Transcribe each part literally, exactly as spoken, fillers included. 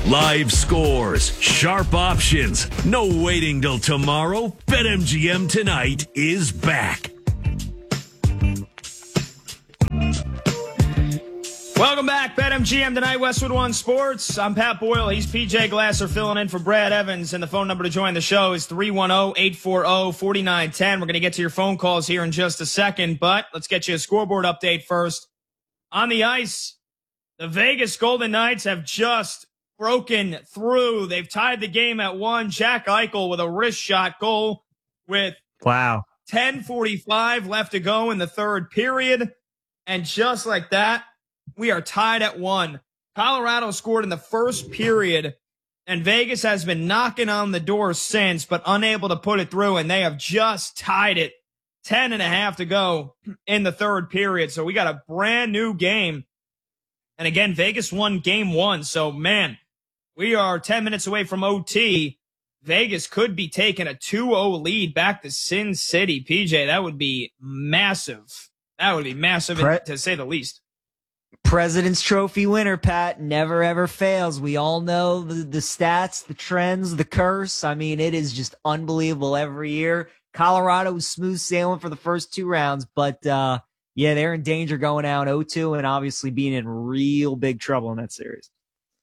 Live scores, sharp options, no waiting till tomorrow. BetMGM Tonight is back. Welcome back, BetMGM Tonight, Westwood One Sports. I'm Pat Boyle. He's P J Glasser filling in for Brad Evans, and the phone number to join the show is three one zero, eight four zero, four nine one zero. We're going to get to your phone calls here in just a second, but let's get you a scoreboard update first. On the ice, the Vegas Golden Knights have just broken through. They've tied the game at one. Jack Eichel with a wrist shot goal with wow ten forty-five left to go in the third period, and just like that, we are tied at one. Colorado scored in the first period, and Vegas has been knocking on the door since, but unable to put it through, and they have just tied it. Ten and a half to go in the third period. So we got a brand new game. And again, Vegas won game one. So, man, we are ten minutes away from O T. Vegas could be taking a two oh lead back to Sin City. P J, that would be massive. That would be massive, Pre- to say the least. President's Trophy winner, Pat, never ever fails. We all know the, the stats, the trends, the curse. I mean, it is just unbelievable every year. Colorado was smooth sailing for the first two rounds, but uh, yeah, they're in danger going out oh two and obviously being in real big trouble in that series.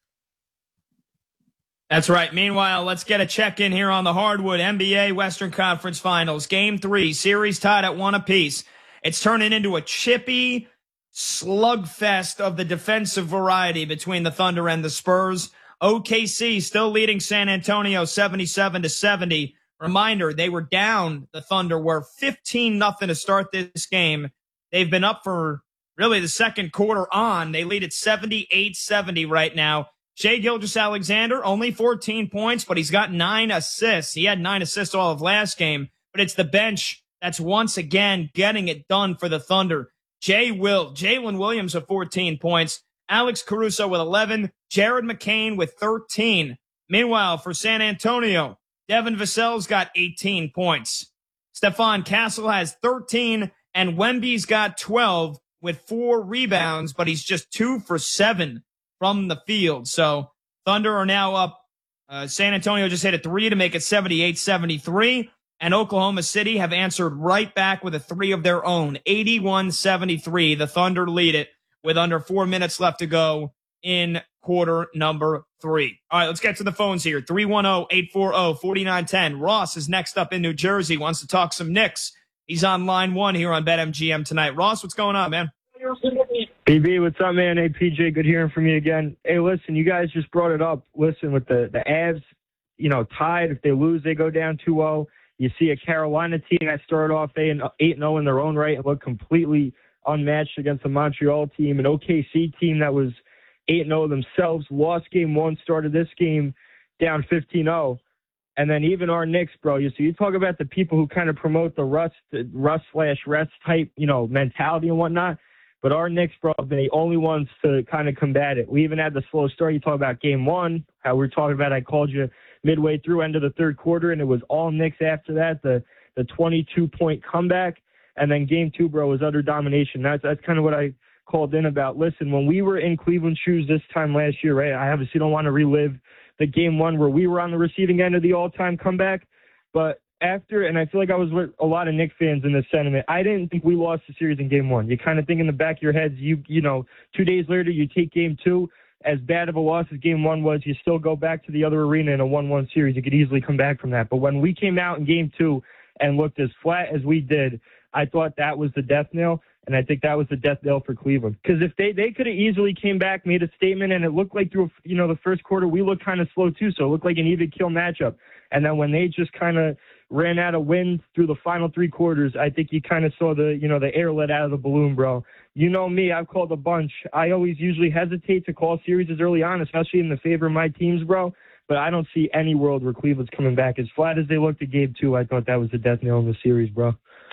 That's right. Meanwhile, let's get a check-in here on the hardwood. N B A Western Conference Finals. Game three, series tied at one apiece. It's turning into a chippy slugfest of the defensive variety between the Thunder and the Spurs. O K C still leading San Antonio seventy-seven to seventy. Reminder, they were down, the Thunder were fifteen nothing to start this game. They've been up for really the second quarter on. They lead at seventy-eight seventy right now. Shai Gilgeous-Alexander, only fourteen points, but he's got nine assists. He had nine assists all of last game, but it's the bench that's once again getting it done for the Thunder. Jay Will, Jalen Williams with fourteen points, Alex Caruso with eleven, Jared McCain with thirteen. Meanwhile, for San Antonio, Devin Vassell's got eighteen points. Stephon Castle has thirteen, and Wemby's got twelve with four rebounds, but he's just two for seven from the field. So Thunder are now up. Uh, San Antonio just hit a three to make it seventy-eight seventy-three. And Oklahoma City have answered right back with a three of their own, eighty-one seventy-three. The Thunder lead it with under four minutes left to go in quarter number three. All right, let's get to the phones here. three one zero, eight four zero, four nine one zero. Ross is next up in New Jersey, wants to talk some Knicks. He's on line one here on BetMGM Tonight. Ross, what's going on, man? B B, what's up, man? Hey, P J, good hearing from you again. Hey, listen, you guys just brought it up. Listen, with the, the Avs, you know, tied. If they lose, they go down two oh. You see a Carolina team that started off eight and oh in their own right and looked completely unmatched against the Montreal team. An O K C team that was eight and oh themselves, lost game one, started this game down fifteen oh. And then even our Knicks, bro, you see, you talk about the people who kind of promote the rust, the rust slash rest type, you know, mentality and whatnot. But our Knicks, bro, have been the only ones to kind of combat it. We even had the slow start. You talk about game one, how we were talking about, I called you midway through, end of the third quarter, and it was all Knicks after that, the the twenty-two point comeback. And then game two, bro, was utter domination. That's, that's kind of what I called in about. Listen, when we were in Cleveland shoes this time last year, right, I obviously don't want to relive the game one where we were on the receiving end of the all-time comeback. But after, and I feel like I was with a lot of Knicks fans in this sentiment, I didn't think we lost the series in game one. You kind of think in the back of your heads, you you know, two days later, you take game two. As bad of a loss as game one was, you still go back to the other arena in a one one series. You could easily come back from that. But when we came out in game two and looked as flat as we did, I thought that was the death knell, and I think that was the death knell for Cleveland. Because if they, they could have easily came back, made a statement, and it looked like through, you know, the first quarter, we looked kind of slow too, so it looked like an even kill matchup. And then when they just kind of ran out of wind through the final three quarters, I think you kind of saw the, you know, the air let out of the balloon, bro. You know me, I've called a bunch. I always usually hesitate to call series early on, especially in the favor of my teams, bro. But I don't see any world where Cleveland's coming back. As flat as they looked at game two, I thought that was the death knell in the series, bro.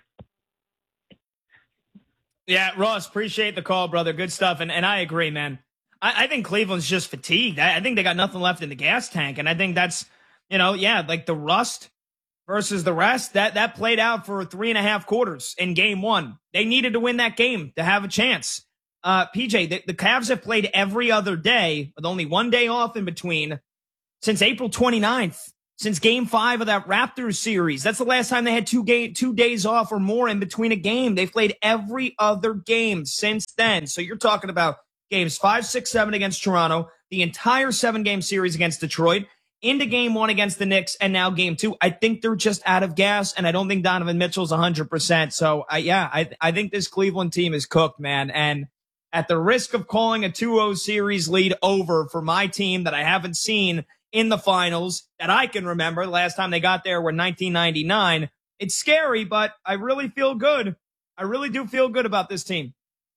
Yeah, Ross, appreciate the call, brother. Good stuff. And and I agree, man. I, I think Cleveland's just fatigued. I, I think they got nothing left in the gas tank. And I think that's, you know, yeah, like the rust versus the rest, that, that played out for three and a half quarters in game one. They needed to win that game to have a chance. Uh, P J, the, the Cavs have played every other day with only one day off in between since April twenty-ninth, since game five of that Raptors series. That's the last time they had two game, two days off or more in between a game. They've played every other game since then. So you're talking about games five, six, seven against Toronto, the entire seven game series against Detroit, into game one against the Knicks, and now game two. I think they're just out of gas, and I don't think Donovan Mitchell's one hundred percent. So, I, yeah, I, I think this Cleveland team is cooked, man. And at the risk of calling a two oh series lead over for my team that I haven't seen in the finals that I can remember, the last time they got there were nineteen ninety-nine, it's scary, but I really feel good. I really do feel good about this team.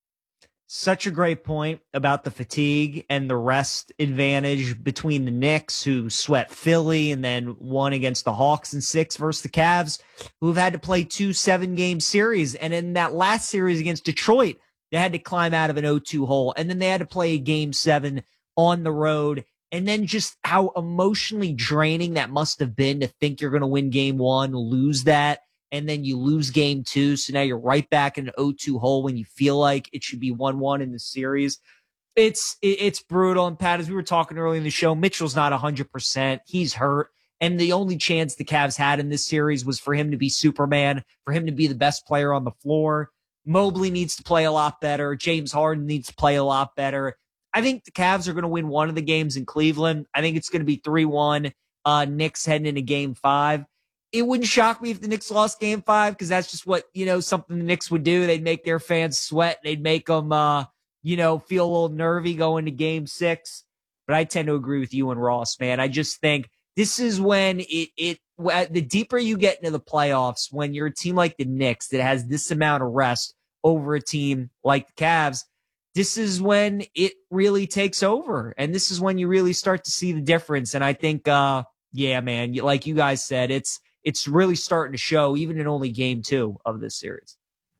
Such a great point about the fatigue and the rest advantage between the Knicks, who swept Philly and then won against the Hawks in six, versus the Cavs, who've had to play two seven-game series. And in that last series against Detroit, they had to climb out of an oh two hole, and then they had to play a game seven on the road. And then just how emotionally draining that must have been to think you're going to win game one, lose that, and then you lose game two. So now you're right back in an oh two hole when you feel like it should be one one in the series. It's it's brutal. And Pat, as we were talking earlier in the show, Mitchell's not one hundred percent. He's hurt. And the only chance the Cavs had in this series was for him to be Superman, for him to be the best player on the floor. Mobley needs to play a lot better. James Harden needs to play a lot better. I think the Cavs are going to win one of the games in Cleveland. I think it's going to be three one. Uh, Knicks heading into game five. It wouldn't shock me if the Knicks lost game five, because that's just what, you know, something the Knicks would do. They'd make their fans sweat. They'd make them, uh, you know, feel a little nervy going to game six. But I tend to agree with you and Ross, man. I just think this is when it, it, the deeper you get into the playoffs, when you're a team like the Knicks that has this amount of rest over a team like the Cavs, this is when it really takes over. And this is when you really start to see the difference. And I think, uh, yeah, man, like you guys said, it's, it's really starting to show, even in only game two of this series.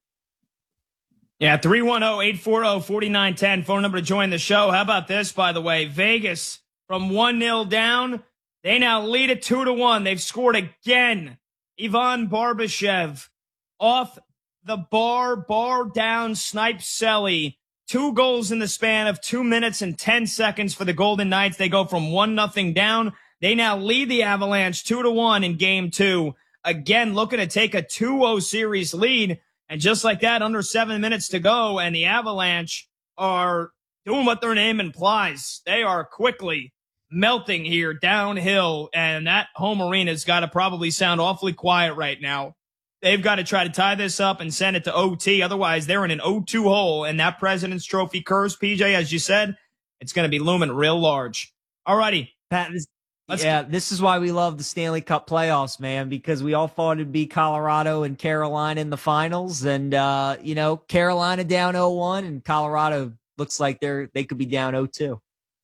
Yeah, three one zero, eight four zero, four nine one zero, phone number to join the show. How about this, by the way? Vegas from one nil down. They now lead it two to one. They've scored again. Ivan Barbashev off the bar, bar down, snipe Selly. Two goals in the span of two minutes and ten seconds for the Golden Knights. They go from one nothing down. They now lead the Avalanche two to one in game two. Again, looking to take a two oh series lead. And just like that, under seven minutes to go, and the Avalanche are doing what their name implies. They are quickly melting here downhill, and that home arena's got to probably sound awfully quiet right now. They've got to try to tie this up and send it to O T. Otherwise, they're in an oh two hole, and that President's Trophy curse, P J, as you said, it's going to be looming real large. All righty. Pat, this, yeah, this is why we love the Stanley Cup playoffs, man, because we all thought it'd be Colorado and Carolina in the finals. And, uh, you know, Carolina down oh one, and Colorado looks like they're they could be down oh two.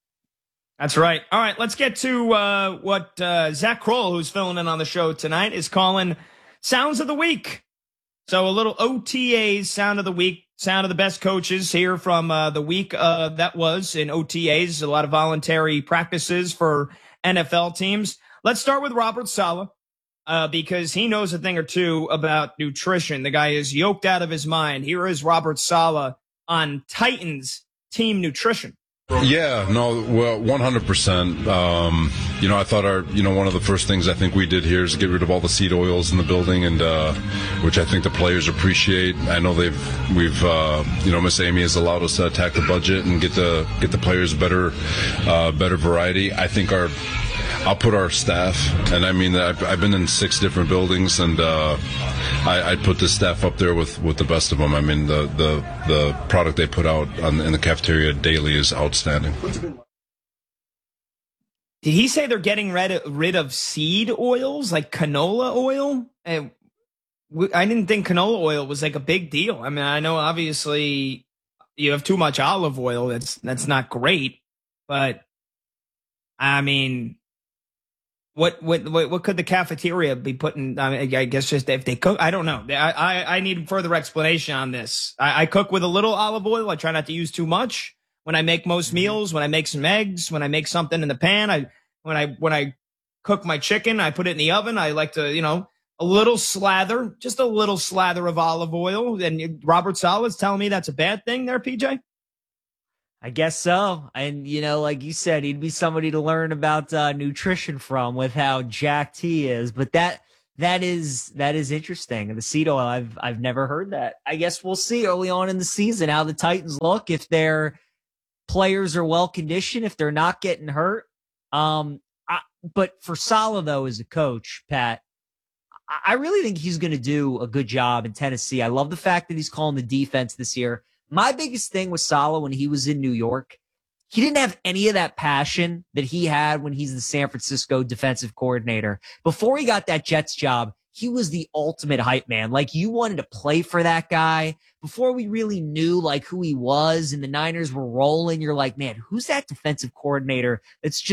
That's right. All right, let's get to uh, what uh, Zach Kroll, who's filling in on the show tonight, is calling Sounds of the Week. So a little O T As, Sound of the Week, sound of the best coaches here from uh, the week uh, that was in O T As, a lot of voluntary practices for N F L teams. Let's start with Robert Saleh uh, because he knows a thing or two about nutrition. The guy is yoked out of his mind. Here is Robert Saleh on Titans team nutrition. Yeah, no, well, one hundred percent. Um, you know, I thought our, you know, one of the first things I think we did here is get rid of all the seed oils in the building, and uh, which I think the players appreciate. I know they've, we've, uh, you know, Miss Amy has allowed us to attack the budget and get the get the players better, uh, better variety. I think our, I'll put our staff, and I mean, I've, I've been in six different buildings, and uh, I, I'd put the staff up there with, with the best of them. I mean, the the, the product they put out on, in the cafeteria daily is outstanding. Did he say they're getting rid of, rid of seed oils, like canola oil? And I didn't think canola oil was like a big deal. I mean, I know obviously you have too much olive oil. That's that's not great, but I mean, what what what, what could the cafeteria be putting? I, mean, I guess just if they cook. I don't know. I I, I need further explanation on this. I, I cook with a little olive oil. I try not to use too much when I make most meals. When I make some eggs, when I make something in the pan, I when I when I cook my chicken, I put it in the oven. I like to, you know, a little slather, just a little slather of olive oil. And Robert Saleh is telling me that's a bad thing there, P J? I guess so. And, you know, like you said, he'd be somebody to learn about uh, nutrition from with how jacked he is. But that that is that is interesting. The seed oil, I've I've never heard that. I guess we'll see early on in the season how the Titans look, if their players are well conditioned, if they're not getting hurt. Um, I, but for Saleh, though, as a coach, Pat, I, I really think he's going to do a good job in Tennessee. I love the fact that he's calling the defense this year. My biggest thing with Saleh when he was in New York, he didn't have any of that passion that he had when he's the San Francisco defensive coordinator. Before he got that Jets job, he was the ultimate hype man. Like, you wanted to play for that guy. Before we really knew like who he was and the Niners were rolling, you're like, man, who's that defensive coordinator that's just